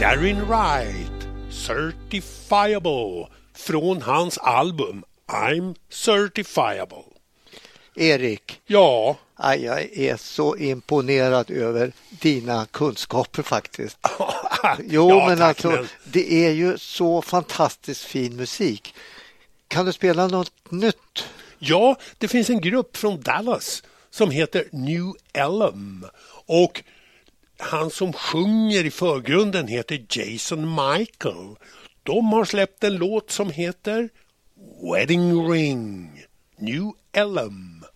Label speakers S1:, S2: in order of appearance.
S1: Darin Wright, Certifiable, från hans album I'm Certifiable.
S2: Erik,
S1: Ja.
S2: jag är så imponerad över dina kunskaper faktiskt. Jo,
S1: ja,
S2: men
S1: tack,
S2: alltså,
S1: men...
S2: det är ju så fantastiskt fin musik. Kan du spela något nytt?
S1: Ja, det finns en grupp från Dallas som heter New Elm. Och han som sjunger i förgrunden heter Jason Michael. De har släppt en låt som heter Wedding Ring. New Elm.